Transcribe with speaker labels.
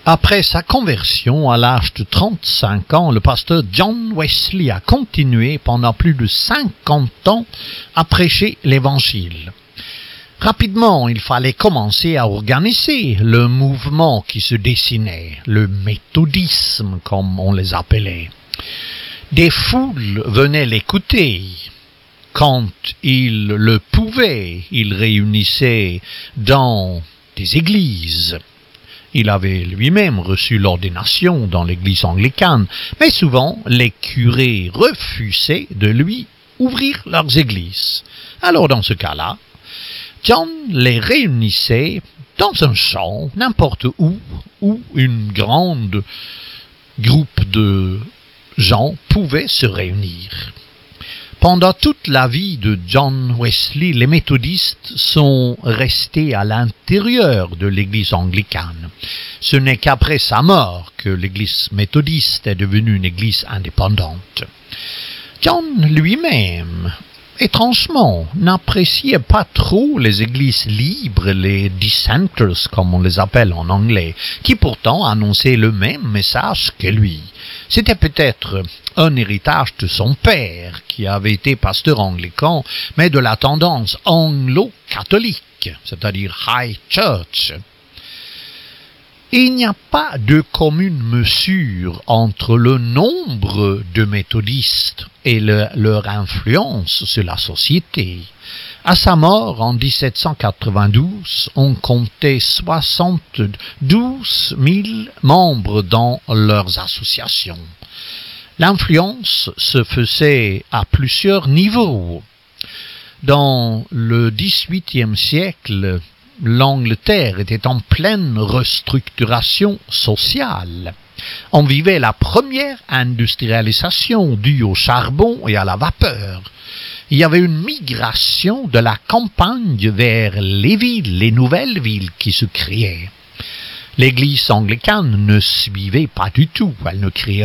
Speaker 1: Après sa conversion à l'âge de 35 ans, le pasteur John Wesley a continué pendant plus de 50 ans à prêcher l'Évangile. Rapidement, il fallait commencer à organiser le mouvement qui se dessinait, le méthodisme comme on les appelait. Des foules venaient l'écouter. Quand il le pouvait, il réunissait dans des églises. Il avait lui-même reçu l'ordination dans l'église anglicane, mais souvent les curés refusaient de lui ouvrir leurs églises. Alors dans ce cas-là, John les réunissait dans un champ, n'importe où une grande groupe de gens pouvait se réunir. Pendant toute la vie de John Wesley, les méthodistes sont restés à l'intérieur de l'église anglicane. Ce n'est qu'après sa mort que l'église méthodiste est devenue une église indépendante. John lui-même, étrangement, n'appréciait pas trop les églises libres, les dissenters comme on les appelle en anglais, qui pourtant annonçaient le même message que lui. C'était peut-être un héritage de son père, qui avait été pasteur anglican, mais de la tendance anglo-catholique, c'est-à-dire High Church. Il n'y a pas de commune mesure entre le nombre de méthodistes et leur influence sur la société. À sa mort en 1792, on comptait 72 000 membres dans leurs associations. L'influence se faisait à plusieurs niveaux. Dans le XVIIIe siècle, l'Angleterre était en pleine restructuration sociale. On vivait la première industrialisation due au charbon et à la vapeur. Il y avait une migration de la campagne vers les villes, les nouvelles villes qui se créaient. L'Église anglicane ne suivait pas du tout, elle ne créait